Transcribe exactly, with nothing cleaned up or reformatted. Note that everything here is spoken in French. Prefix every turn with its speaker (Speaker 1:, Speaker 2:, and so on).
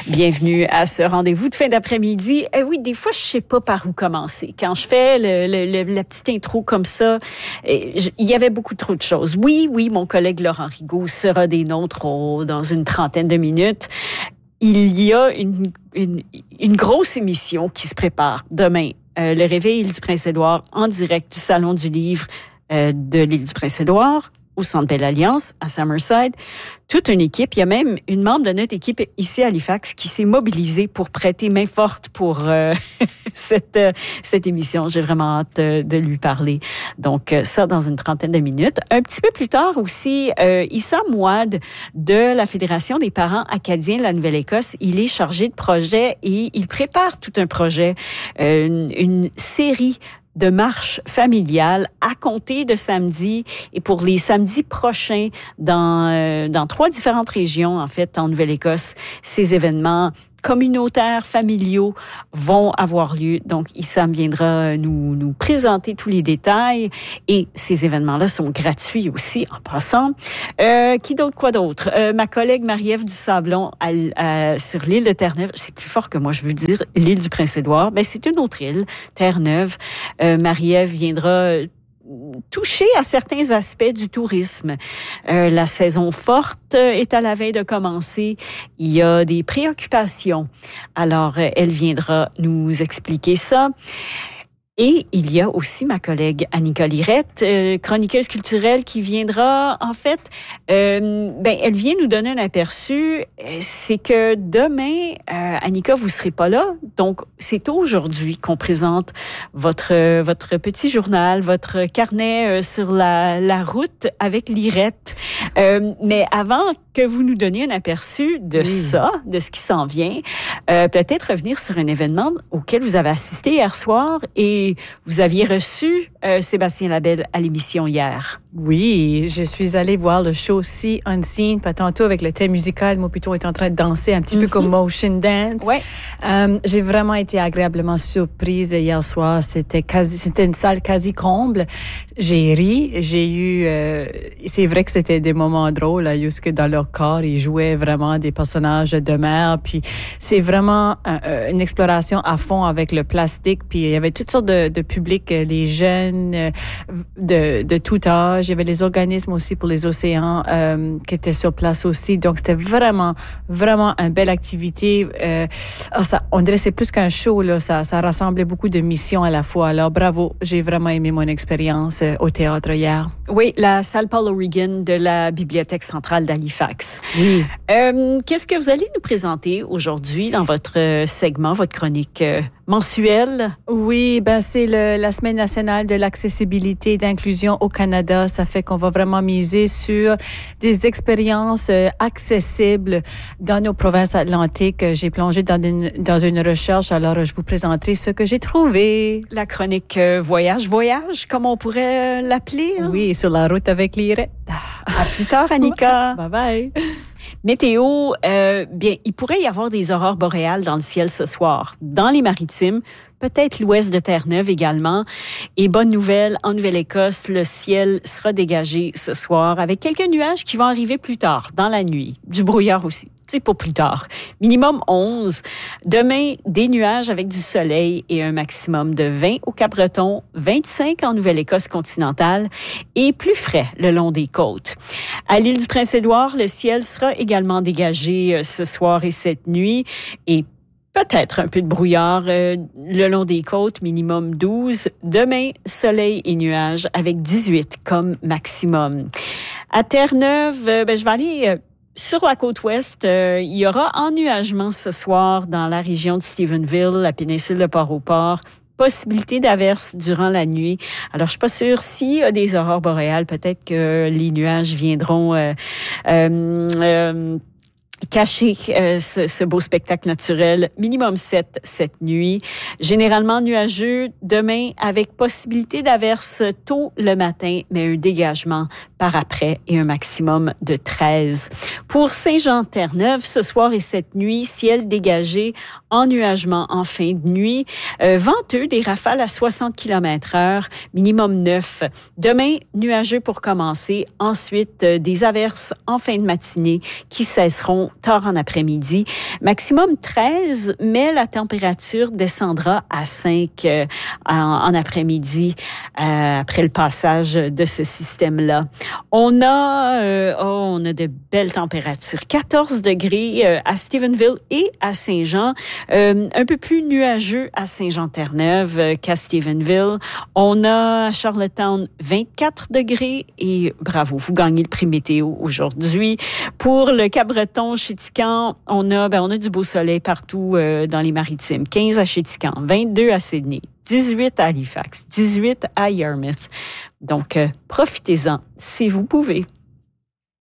Speaker 1: Bienvenue à ce rendez-vous de fin d'après-midi. Eh oui, des fois, je sais pas par où commencer. Quand je fais le, le, le, la petite intro comme ça, je, il y avait beaucoup trop de choses. Oui, oui, mon collègue Laurent Rigaud sera des nôtres oh, dans une trentaine de minutes. Il y a une, une, une grosse émission qui se prépare demain. Euh, le Réveil Île du Prince-Édouard en direct du Salon du Livre euh, de l'Île du Prince-Édouard au Centre Belle Alliance, à Summerside. Toute une équipe. Il y a même une membre de notre équipe ici à Halifax qui s'est mobilisée pour prêter main forte pour euh, cette, euh, cette émission. J'ai vraiment hâte euh, de lui parler. Donc, euh, ça dans une trentaine de minutes. Un petit peu plus tard aussi, euh, Issa Mouad de la Fédération des parents acadiens de la Nouvelle-Écosse, il est chargé de projet et il prépare tout un projet, euh, une, une série de marche familiale à compter de samedi et pour les samedis prochains dans euh, dans trois différentes régions en fait en Nouvelle-Écosse. Ces événements communautaires, familiaux vont avoir lieu. Donc, Issam viendra nous, nous présenter tous les détails et ces événements-là sont gratuits aussi en passant. Euh, qui d'autre, quoi d'autre? Euh, ma collègue Marie-Ève Dusablon à, à, sur l'île de Terre-Neuve, c'est plus fort que moi, je veux dire l'île du Prince-Édouard, ben c'est une autre île, Terre-Neuve. Euh, Marie-Ève viendra toucher à certains aspects du tourisme. Euh, la saison forte est à la veille de commencer. Il y a des préoccupations. Alors, elle viendra nous expliquer ça. Et il y a aussi ma collègue Annika Lirette, euh, chroniqueuse culturelle, qui viendra, en fait, euh, ben, elle vient nous donner un aperçu. C'est que demain, euh, Annika, vous serez pas là. Donc, c'est aujourd'hui qu'on présente votre votre petit journal, votre carnet euh, sur la, la route avec Lirette. Euh, mais avant que vous nous donniez un aperçu de oui. ça, de ce qui s'en vient, euh, peut-être revenir sur un événement auquel vous avez assisté hier soir et vous aviez reçu euh, Sébastien Labelle à l'émission hier.
Speaker 2: Oui, je suis allée voir le show See Unseen, pas tantôt avec le thème musical. Moi, plutôt, est en train de danser un petit mm-hmm. peu comme motion dance.
Speaker 1: Ouais.
Speaker 2: Euh, j'ai vraiment été agréablement surprise hier soir. C'était quasi, c'était une salle quasi comble. J'ai ri, j'ai eu, euh, c'est vrai que c'était des moments drôles, là, jusque dans leur corps. Ils jouaient vraiment des personnages de mer. Puis c'est vraiment un, une exploration à fond avec le plastique. Puis il y avait toutes sortes de, de publics, les jeunes, de, de tout âge. Il y avait les organismes aussi pour les océans euh, qui étaient sur place aussi. Donc, c'était vraiment, vraiment une belle activité. Euh, oh, ça, on dirait que c'est plus qu'un show, là. Ça, ça rassemblait beaucoup de missions à la fois. Alors, bravo. J'ai vraiment aimé mon expérience euh, au théâtre hier.
Speaker 1: Oui, la salle Paul O'Regan de la Bibliothèque centrale d'Halifax.
Speaker 2: Oui.
Speaker 1: Euh, qu'est-ce que vous allez nous présenter aujourd'hui dans votre segment, votre chronique euh, mensuelle?
Speaker 2: Oui, ben c'est le, la Semaine nationale de l'accessibilité et d'inclusion au Canada. Ça fait qu'on va vraiment miser sur des expériences euh, accessibles dans nos provinces atlantiques. J'ai plongé dans une, dans une recherche, alors je vous présenterai ce que j'ai trouvé.
Speaker 1: La chronique euh, Voyage-Voyage, comme on pourrait euh, l'appeler. Hein?
Speaker 2: Oui, sur la route avec Lirette.
Speaker 1: À plus tard, Annika.
Speaker 2: Bye-bye.
Speaker 1: Météo, euh, bien, il pourrait y avoir des aurores boréales dans le ciel ce soir. Dans les Maritimes, peut-être l'ouest de Terre-Neuve également. Et bonne nouvelle, en Nouvelle-Écosse, le ciel sera dégagé ce soir avec quelques nuages qui vont arriver plus tard, dans la nuit. Du brouillard aussi. C'est pour plus tard. Minimum onze. Demain, des nuages avec du soleil et un maximum de vingt au Cap-Breton, vingt-cinq en Nouvelle-Écosse continentale et plus frais le long des côtes. À l'île du Prince-Édouard, le ciel sera également dégagé ce soir et cette nuit et peut-être un peu de brouillard euh, le long des côtes, minimum douze. Demain, soleil et nuages avec dix-huit comme maximum. À Terre-Neuve, euh, ben, je vais aller... Euh, Sur la côte ouest, euh, il y aura ennuagement ce soir dans la région de Stephenville, la péninsule de Port-au-Port. Possibilité d'averse durant la nuit. Alors, je suis pas sûre s'il y a des aurores boréales. Peut-être que les nuages viendront euh, euh, euh, cacher euh, ce, ce beau spectacle naturel. Minimum sept cette nuit. Généralement nuageux demain avec possibilité d'averse tôt le matin, mais un dégagement par après et un maximum de treize. Pour Saint-Jean-Terre-Neuve, ce soir et cette nuit, ciel dégagé, ennuagement en fin de nuit, euh, venteux, des rafales à soixante kilomètres heure, minimum neuf. Demain, nuageux pour commencer, ensuite euh, des averses en fin de matinée qui cesseront tard en après-midi. Maximum treize, mais la température descendra à cinq euh, en, en après-midi euh, après le passage de ce système-là. On a, euh, oh, on a de belles températures. quatorze degrés euh, à Stephenville et à Saint-Jean. Euh, un peu plus nuageux à Saint-Jean-Terre-Neuve euh, qu'à Stephenville. On a à Charlottetown vingt-quatre degrés et bravo, vous gagnez le prix météo aujourd'hui. Pour le Cap-Breton, Chéticamp, on a, ben, on a du beau soleil partout euh, dans les maritimes. quinze à Chéticamp, vingt-deux à Sydney, dix-huit à Halifax, dix-huit à Yarmouth. Donc, euh, profitez-en si vous pouvez.